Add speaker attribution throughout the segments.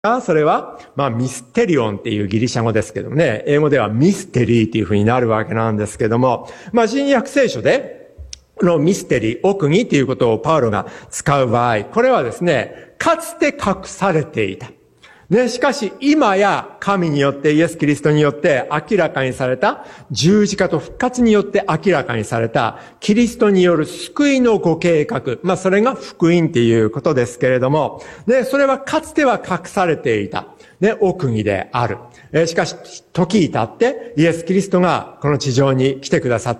Speaker 1: それは、ミステリオンっていうギリシャ語ですけどもね、英語ではミステリーっていう風になるわけなんですけども、新約聖書で、ミステリー、奥義っていうことをパウロが使う場合、これはですね、かつて隠されていた。ね、しかし今や神によってイエス・キリストによって明らかにされた十字架と復活によって明らかにされたキリストによる救いのご計画。それが福音っていうことですけれども、ね、それはかつては隠されていた。ね、奥義である。しかし、時至って、イエス・キリストがこの地上に来てくださって、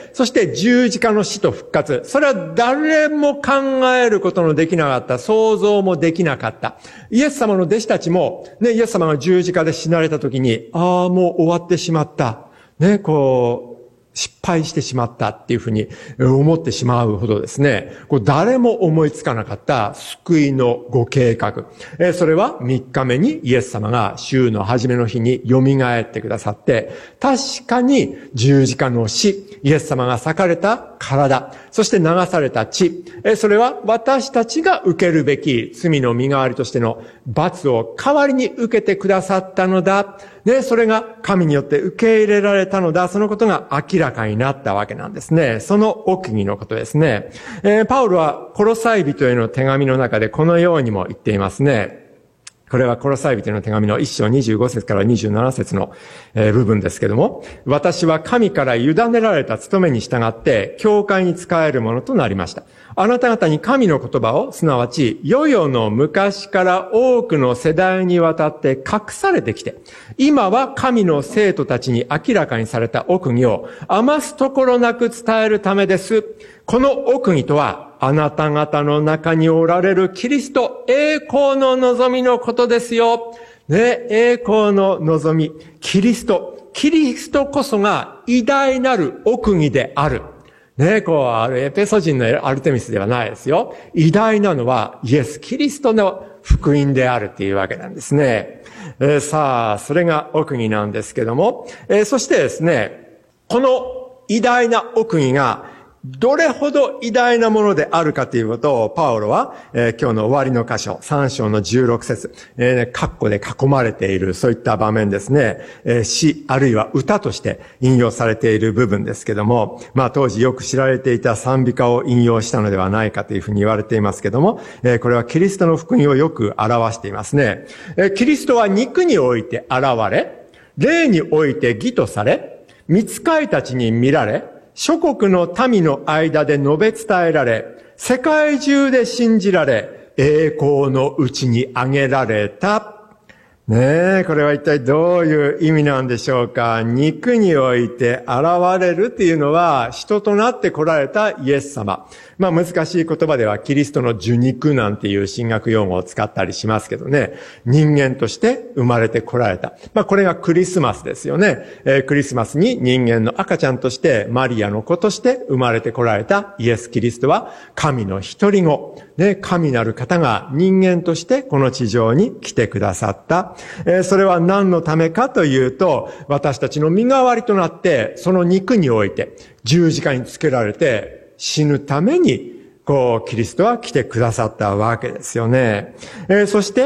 Speaker 1: そして十字架の死と復活。それは誰も考えることのできなかった。想像もできなかった。イエス様の弟子たちも、ね、イエス様が十字架で死なれた時に、もう終わってしまった。ね、失敗してしまったっていうふうに思ってしまうほどですね、誰も思いつかなかった救いのご計画。それは3日目にイエス様が週の初めの日に蘇ってくださって、確かに十字架の死、イエス様が裂かれた体、そして流された血、それは私たちが受けるべき罪の身代わりとしての罰を代わりに受けてくださったのだ。ね、それが神によって受け入れられたのだ。そのことが明らかになったわけなんですね。その奥義のことですね。パウロはコロサイ人への手紙の中でこのようにも言っていますね。これはコロサイ人への手紙の1章25節から27節の部分ですけども、私は神から委ねられた務めに従って教会に仕えるものとなりました。あなた方に神の言葉を、すなわち世々の昔から多くの世代にわたって隠されてきて、今は神の生徒たちに明らかにされた奥義を余すところなく伝えるためです。この奥義とは、あなた方の中におられるキリスト、栄光の望みのことですよ。ね、栄光の望み、キリストこそが偉大なる奥義である。ね、エペソ人のアルテミスではないですよ。偉大なのはイエス・キリストの福音であるっていうわけなんですね。さあ、それが奥義なんですけども、そしてですね、この偉大な奥義がどれほど偉大なものであるかということをパウロは、今日の終わりの箇所3章の16節、括弧で囲まれているそういった場面ですね、詩あるいは歌として引用されている部分ですけども、当時よく知られていた賛美歌を引用したのではないかというふうに言われていますけども、これはキリストの福音をよく表していますね。キリストは肉において現れ、霊において義とされ、御使いたちに見られ、諸国の民の間で述べ伝えられ、世界中で信じられ、栄光のうちに挙げられた。ねえ、これは一体どういう意味なんでしょうか。肉において現れるっていうのは、人となって来られたイエス様。難しい言葉ではキリストの受肉なんていう神学用語を使ったりしますけどね。人間として生まれて来られた。これがクリスマスですよね。クリスマスに人間の赤ちゃんとしてマリアの子として生まれて来られたイエス・キリストは神の一人子。ね、神なる方が人間としてこの地上に来てくださった。それは何のためかというと、私たちの身代わりとなって、その肉において十字架につけられて、死ぬために、キリストは来てくださったわけですよね。そして、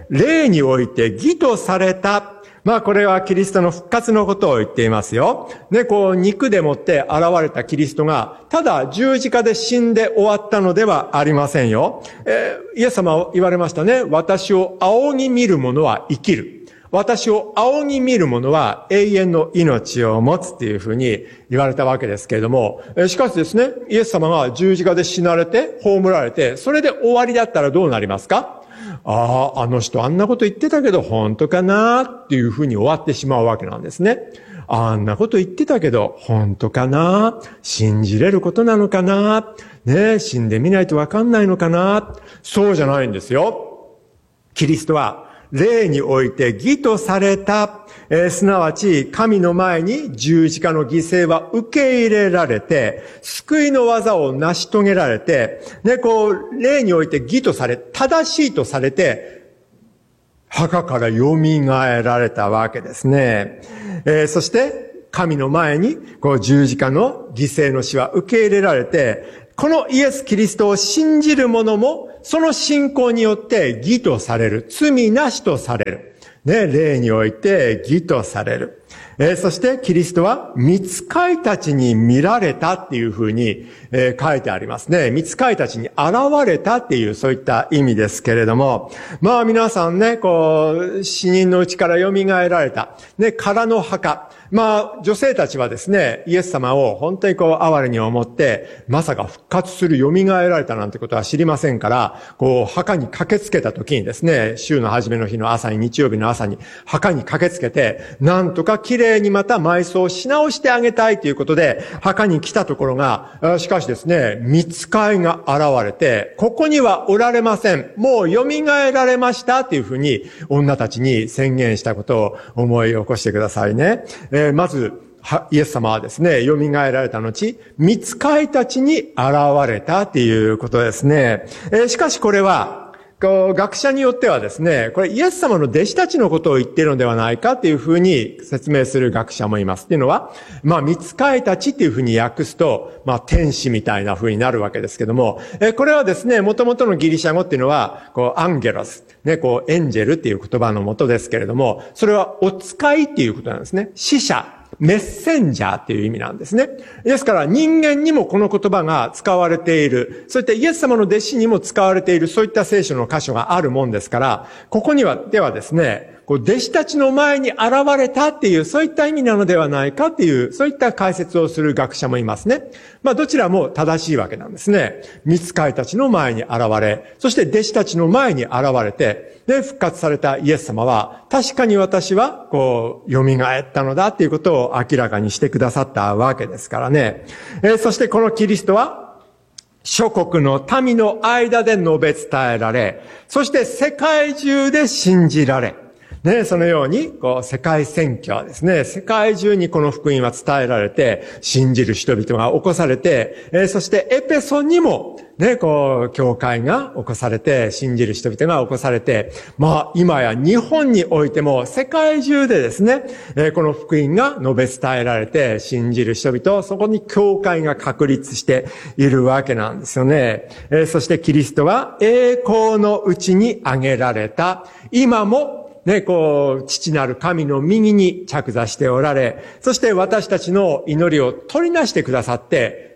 Speaker 1: 霊において義とされた。これはキリストの復活のことを言っていますよ。ね、肉でもって現れたキリストが、ただ十字架で死んで終わったのではありませんよ。イエス様は言われましたね。私を仰ぎ見る者は生きる。私を仰ぎ見る者は永遠の命を持つっていうふうに言われたわけですけれども、しかしですね、イエス様が十字架で死なれて、葬られて、それで終わりだったらどうなりますか？あの人あんなこと言ってたけど本当かなっていうふうに終わってしまうわけなんですね。あんなこと言ってたけど本当かな、信じれることなのかな、ね、死んでみないとわかんないのかな。そうじゃないんですよ。キリストは霊において義とされた、すなわち神の前に十字架の犠牲は受け入れられて、救いの技を成し遂げられて、ね、霊において義とされ、正しいとされて、墓から蘇られたわけですね。そして神の前に十字架の犠牲の死は受け入れられて、このイエス・キリストを信じる者もその信仰によって義とされる。罪なしとされる。ね、霊において義とされる。そしてキリストは御使いたちに見られたっていうふうに、書いてありますね。御使いたちに現れたっていうそういった意味ですけれども、まあ皆さんね、死人のうちから蘇られた、ね、空の墓。まあ女性たちはですね、イエス様を本当に哀れに思って、まさか復活する蘇られたなんてことは知りませんから、墓に駆けつけた時にですね、週の初めの日の朝に、日曜日の朝に墓に駆けつけて、なんとか綺麗にまた埋葬し直してあげたいということで、墓に来たところが、しかしですね、御使いが現れて、ここにはおられません。もう蘇られましたというふうに、女たちに宣言したことを思い起こしてくださいね。まず、イエス様はですね、蘇られた後、御使いたちに現れたっていうことですね。しかしこれは、学者によってはですね、これイエス様の弟子たちのことを言っているのではないかっていうふうに説明する学者もいます。っていうのは、御使いたちっていうふうに訳すと、天使みたいなふうになるわけですけども、これはですね、元々のギリシャ語っていうのは、アンゲロス、ね、エンジェルっていう言葉の元ですけれども、それはお使いっていうことなんですね。使者。メッセンジャーっていう意味なんですね。ですから人間にもこの言葉が使われている。そういったイエス様の弟子にも使われている、そういった聖書の箇所があるもんですから、ここには、ではですね、弟子たちの前に現れたっていう、そういった意味なのではないかっていう、そういった解説をする学者もいますね。どちらも正しいわけなんですね。御使いたちの前に現れ、そして弟子たちの前に現れて、で、復活されたイエス様は、確かに私は、蘇ったのだっていうことを明らかにしてくださったわけですからね。そしてこのキリストは、諸国の民の間で述べ伝えられ、そして世界中で信じられ、ね、そのように、世界宣教ですね。世界中にこの福音は伝えられて、信じる人々が起こされて、そしてエペソにも、ね、教会が起こされて、信じる人々が起こされて、今や日本においても世界中でですね、この福音が述べ伝えられて、信じる人々、そこに教会が確立しているわけなんですよね。そしてキリストは栄光のうちに挙げられた、今もね、父なる神の右に着座しておられ、そして私たちの祈りを取りなしてくださって、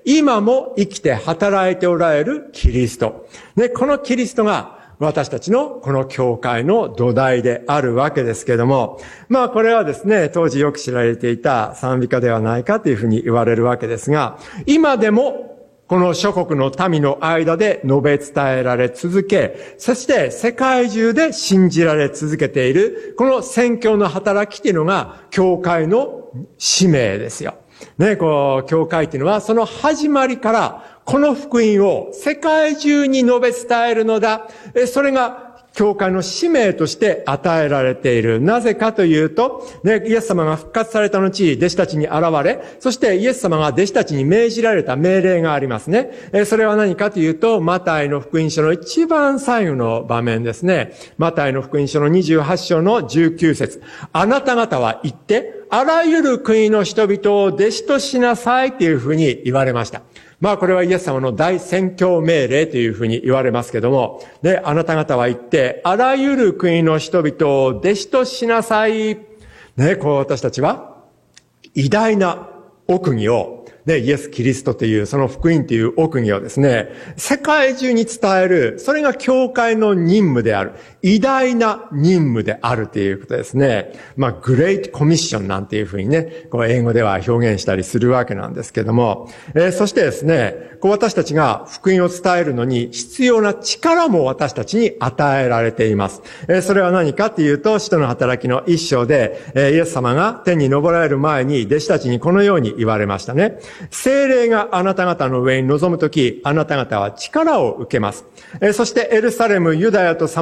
Speaker 1: 今も生きて働いておられるキリスト。ね、このキリストが私たちのこの教会の土台であるわけですけれども、これはですね、当時よく知られていた賛美歌ではないかというふうに言われるわけですが、今でもこの諸国の民の間で述べ伝えられ続け、そして世界中で信じられ続けている、この宣教の働きっていうのが、教会の使命ですよ。ね、教会っていうのは、その始まりから、この福音を世界中に述べ伝えるのだ。それが、教会の使命として与えられている。なぜかというと、ね、イエス様が復活された後、弟子たちに現れ、そしてイエス様が弟子たちに命じられた命令がありますね。それは何かというと、マタイの福音書の一番最後の場面ですね。マタイの福音書の28章の19節。あなた方は行って、あらゆる国の人々を弟子としなさいというふうに言われました。これはイエス様の大宣教命令というふうに言われますけども、で、あなた方は行って、あらゆる国の人々を弟子としなさい。ね、私たちは、偉大な奥義を、ね、イエス・キリストという、その福音という奥義をですね、世界中に伝える、それが教会の任務である。偉大な任務であるということですね。グレートコミッションなんていうふうにね、英語では表現したりするわけなんですけども、そしてですね、私たちが福音を伝えるのに必要な力も私たちに与えられています。それは何かというと、使徒の働きの一章で、イエス様が天に昇られる前に弟子たちにこのように言われましたね。聖霊があなた方の上に臨むとき、あなた方は力を受けます。そしてエルサレム、ユダヤとサマリアの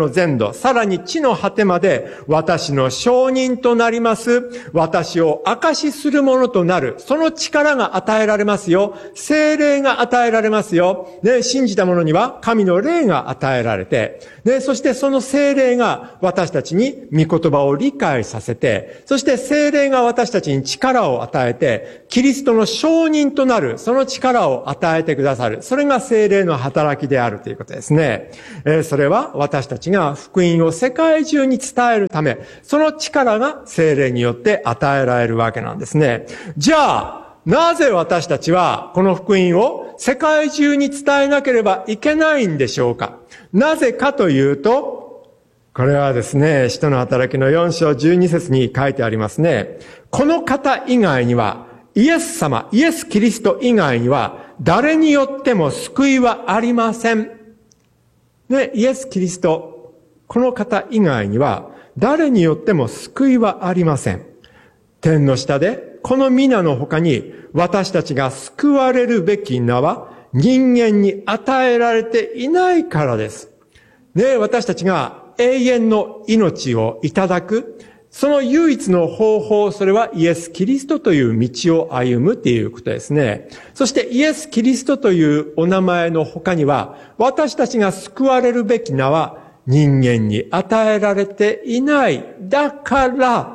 Speaker 1: の全土、さらに地の果てまで私の証人となります。私を証しするものとなる。その力が与えられますよ。聖霊が与えられますよ。ね、信じた者には神の霊が与えられて、ね、そしてその聖霊が私たちに御言葉を理解させて、そして聖霊が私たちに力を与えて、キリストの証人となる、その力を与えてくださる。それが聖霊の働きであるということですね。それは私たちが福音を世界中に伝えるため、その力が聖霊によって与えられるわけなんですね。じゃあ、なぜ私たちはこの福音を世界中に伝えなければいけないんでしょうか？なぜかというと、これはですね、使徒の働きの4章12節に書いてありますね。この方以外には、イエス様、イエス・キリスト以外には、誰によっても救いはありません。ね、イエス・キリスト、この方以外には、誰によっても救いはありません。天の下で、この皆の他に、私たちが救われるべき名は、人間に与えられていないからです。ね、私たちが永遠の命をいただく、その唯一の方法、それはイエス・キリストという道を歩むっていうことですね。そしてイエス・キリストというお名前の他には、私たちが救われるべき名は人間に与えられていない。だから、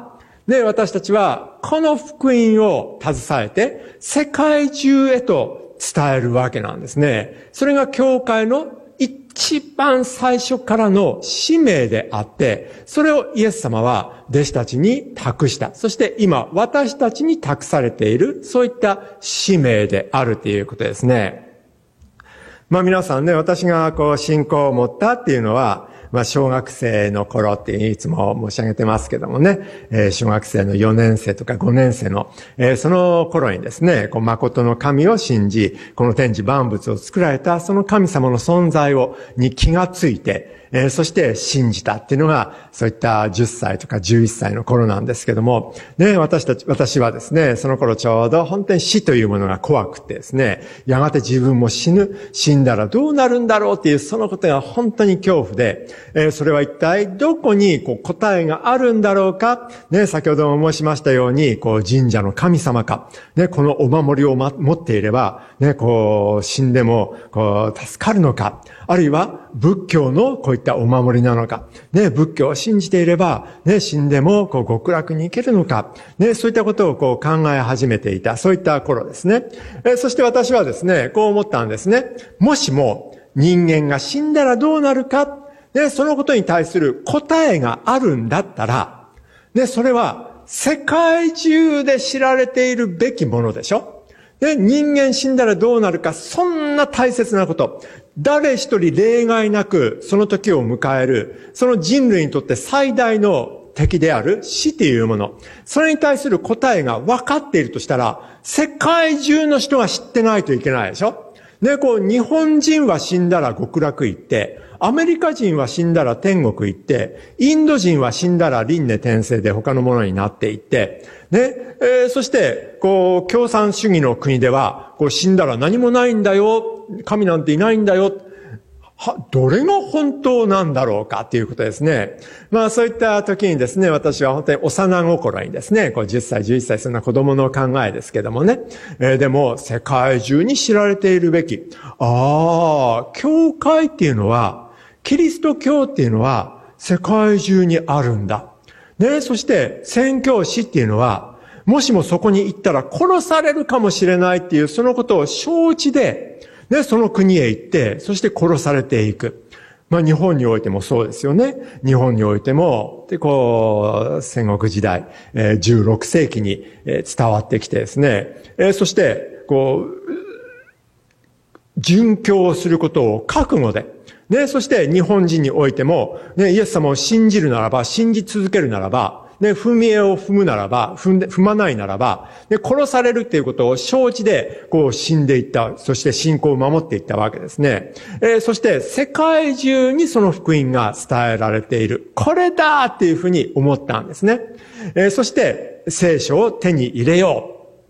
Speaker 1: ね、私たちはこの福音を携えて世界中へと伝えるわけなんですね。それが教会の一番最初からの使命であって、それをイエス様は弟子たちに託した。そして今私たちに託されている、そういった使命であるということですね。皆さんね、私が信仰を持ったっていうのは、小学生の頃っていつも申し上げてますけどもね、小学生の4年生とか5年生の、その頃にですね、誠の神を信じ、この天地万物を作られたその神様の存在に気がついて、そして信じたっていうのが、そういった10歳とか11歳の頃なんですけども、ね、私はですね、その頃ちょうど本当に死というものが怖くてですね、やがて自分も死んだらどうなるんだろうっていうそのことが本当に恐怖で、それは一体どこに答えがあるんだろうか、ね、先ほども申しましたように、神社の神様か、ね、このお守りを持っていれば、ね、死んでも助かるのか、あるいは仏教のこういったお守りなのか、ね、仏教を信じていれば、ね、死んでも極楽に行けるのか、ね、そういったことを考え始めていた、そういった頃ですね。そして私はですね、こう思ったんですね。もしも人間が死んだらどうなるか、ね、そのことに対する答えがあるんだったら、ね、それは世界中で知られているべきものでしょ。で、人間死んだらどうなるか、そんな大切なこと。誰一人例外なくその時を迎える、その人類にとって最大の敵である死というもの。それに対する答えが分かっているとしたら、世界中の人が知ってないといけないでしょ。ね、日本人は死んだら極楽行って、アメリカ人は死んだら天国行って、インド人は死んだら輪廻転生で他のものになっていって、ね、そして、共産主義の国では、死んだら何もないんだよ、神なんていないんだよ、どれが本当なんだろうかっていうことですね。そういった時にですね、私は本当に幼心にですね、10歳、11歳、そんな子供の考えですけどもね。でも、世界中に知られているべき。教会っていうのは、キリスト教っていうのは世界中にあるんだ。ね、そして宣教師っていうのは、もしもそこに行ったら殺されるかもしれないっていうそのことを承知で、ね、その国へ行って、そして殺されていく。日本においてもそうですよね。日本においても、戦国時代、16世紀に伝わってきてですね、そして、殉教をすることを覚悟で、ね、そして日本人においても、ね、イエス様を信じるならば、信じ続けるならば、ね、踏み絵を踏むならば、踏まないならば、ね、殺されるっていうことを承知で、死んでいった。そして信仰を守っていったわけですね。そして世界中にその福音が伝えられている。これだっていうふうに思ったんですね。そして聖書を手に入れよう。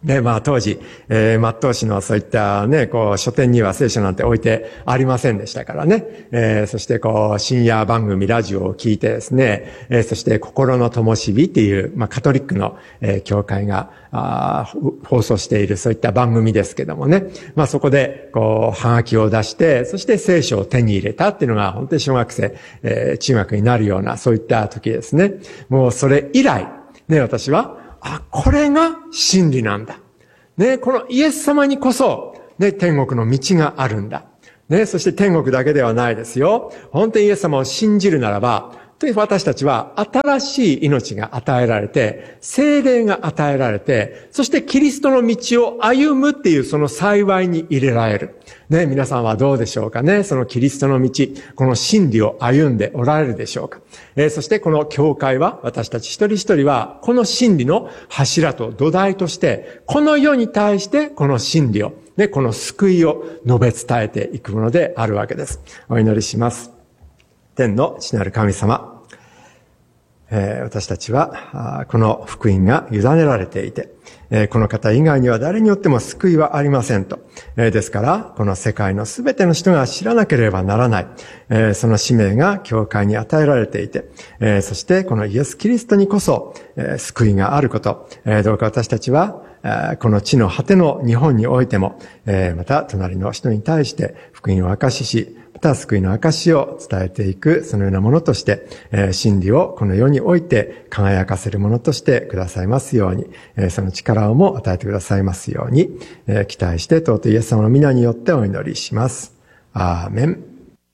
Speaker 1: で、当時、松東市のそういったね、書店には聖書なんて置いてありませんでしたからね。そして深夜番組、ラジオを聞いてですね、そして心の灯火っていう、カトリックの、教会が、放送しているそういった番組ですけどもね。そこで、はがきを出して、そして聖書を手に入れたっていうのが、本当に小学生、中学になるような、そういった時ですね。もうそれ以来、ね、私は、これが真理なんだ。ね、このイエス様にこそ、ね、天国の道があるんだ。ね、そして天国だけではないですよ。本当にイエス様を信じるならば、私たちは新しい命が与えられて、聖霊が与えられて、そしてキリストの道を歩むっていうその幸いに入れられる。ね、皆さんはどうでしょうかね。そのキリストの道、この真理を歩んでおられるでしょうか。そしてこの教会は、私たち一人一人は、この真理の柱と土台として、この世に対してこの真理を、ね、この救いを述べ伝えていくものであるわけです。お祈りします。天の父なる神様、私たちは、この福音が委ねられていて、この方以外には誰によっても救いはありませんと。ですから、この世界のすべての人が知らなければならない。その使命が教会に与えられていて、そしてこのイエス・キリストにこそ、救いがあること。どうか私たちは、この地の果ての日本においても、また隣の人に対して福音を証しし、また救いの証を伝えていく、そのようなものとして、真理をこの世において輝かせるものとしてくださいますように、その力をも与えてくださいますように、期待して尊いイエス様の皆によってお祈りします。アーメン。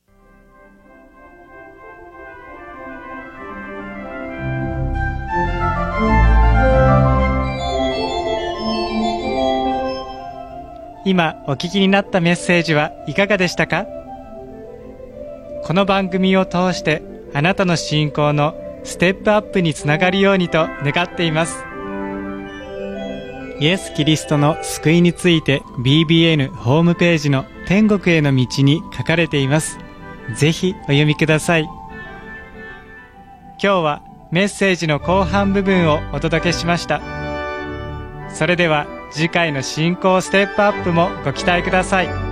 Speaker 2: 今お聞きになったメッセージはいかがでしたか？この番組を通してあなたの信仰のステップアップにつながるようにと願っています。イエス・キリストの救いについて BBN ホームページの天国への道に書かれています。ぜひお読みください。今日はメッセージの後半部分をお届けしました。それでは次回の信仰ステップアップもご期待ください。